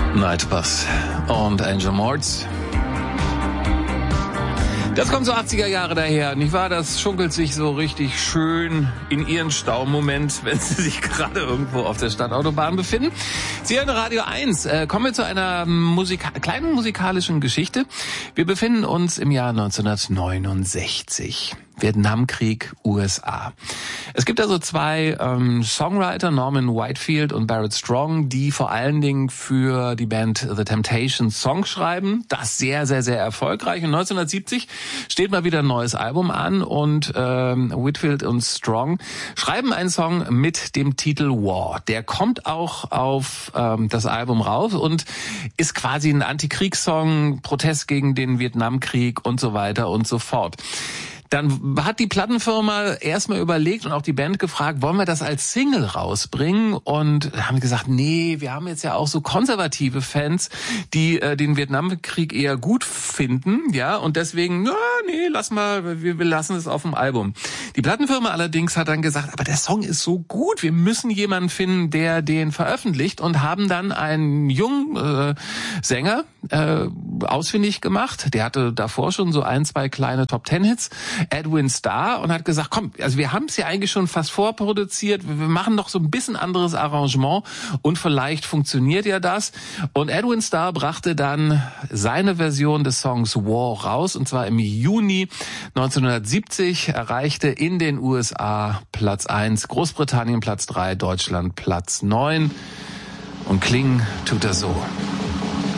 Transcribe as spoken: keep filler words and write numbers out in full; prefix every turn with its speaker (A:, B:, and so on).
A: Nightbus und Angel Mords. Das kommt so achtziger Jahre daher, nicht wahr? Das schunkelt sich so richtig schön in ihren Staumoment, wenn Sie sich gerade irgendwo auf der Stadtautobahn befinden. Sie hören Radio eins. Äh, kommen wir zu einer Musika- kleinen musikalischen Geschichte. Wir befinden uns im Jahr neunzehnhundertneunundsechzig. Vietnamkrieg, U S A. Es gibt also zwei ähm, Songwriter, Norman Whitefield und Barrett Strong, die vor allen Dingen für die Band The Temptations Songs schreiben. Das sehr, sehr, sehr erfolgreich. Und neunzehnhundertsiebzig steht mal wieder ein neues Album an und ähm, Whitefield und Strong schreiben einen Song mit dem Titel War. Der kommt auch auf ähm, das Album raus und ist quasi ein Antikriegssong, Protest gegen den Vietnamkrieg und so weiter und so fort. Dann hat die Plattenfirma erstmal überlegt und auch die Band gefragt, wollen wir das als Single rausbringen? Und haben gesagt, nee, wir haben jetzt ja auch so konservative Fans, die äh, den Vietnamkrieg eher gut finden, ja, und deswegen, ja, nee, lass mal, wir, wir lassen es auf dem Album. Die Plattenfirma allerdings hat dann gesagt, aber der Song ist so gut, wir müssen jemanden finden, der den veröffentlicht, und haben dann einen jungen äh, Sänger äh, ausfindig gemacht. Der hatte davor schon so ein, zwei kleine Top-Ten-Hits. Edwin Starr, und hat gesagt, komm, also wir haben es ja eigentlich schon fast vorproduziert, wir machen noch so ein bisschen anderes Arrangement und vielleicht funktioniert ja das. Und Edwin Starr brachte dann seine Version des Songs War raus, und zwar im Juni neunzehnhundertsiebzig, erreichte in den U S A Platz eins, Großbritannien Platz drei, Deutschland Platz neun, und klingen tut er so.